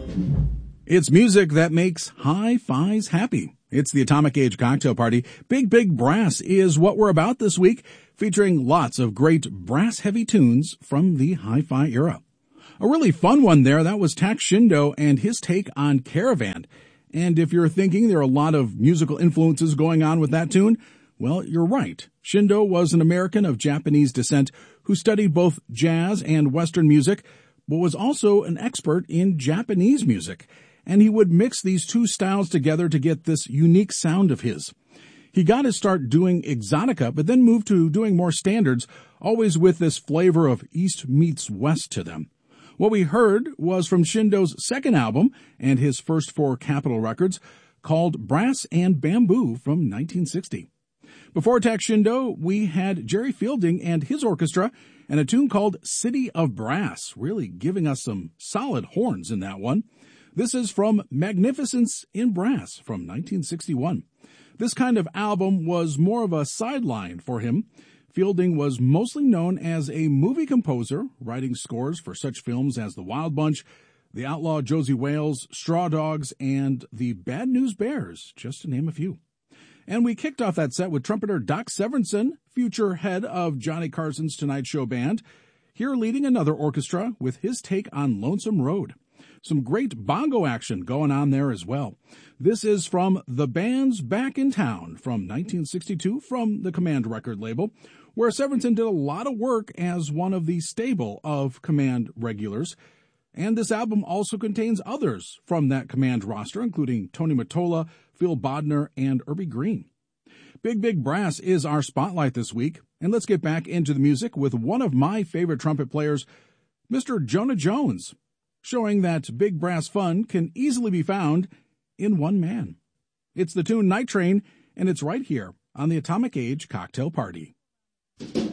It's music that makes hi-fis happy. It's the Atomic Age Cocktail Party. Big Big Brass is what we're about this week, featuring lots of great brass-heavy tunes from the hi-fi era. A really fun one there, that was Tak Shindo and his take on Caravan. And if you're thinking there are a lot of musical influences going on with that tune, well, you're right. Shindo was an American of Japanese descent who studied both jazz and Western music, but was also an expert in Japanese music. And he would mix these two styles together to get this unique sound of his. He got his start doing exotica, but then moved to doing more standards, always with this flavor of East meets West to them. What we heard was from Shindo's second album and his first for Capitol Records, called Brass and Bamboo from 1960. Before Tak Shindo, we had Jerry Fielding and his orchestra and a tune called City of Brass, really giving us some solid horns in that one. This is from Magnificence in Brass from 1961. This kind of album was more of a sideline for him. Fielding was mostly known as a movie composer, writing scores for such films as The Wild Bunch, The Outlaw Josie Wales, Straw Dogs, and The Bad News Bears, just to name a few. And we kicked off that set with trumpeter Doc Severinsen, future head of Johnny Carson's Tonight Show Band, here leading another orchestra with his take on Lonesome Road. Some great bongo action going on there as well. This is from The Band's Back in Town from 1962 from the Command record label, where Severinsen did a lot of work as one of the stable of Command regulars. And this album also contains others from that Command roster, including Tony Mottola, Phil Bodner, and Irby Green. Big Big Brass is our spotlight this week, and let's get back into the music with one of my favorite trumpet players, Mr. Jonah Jones, showing that big brass fun can easily be found in one man. It's the tune Night Train, and it's right here on the Atomic Age Cocktail Party.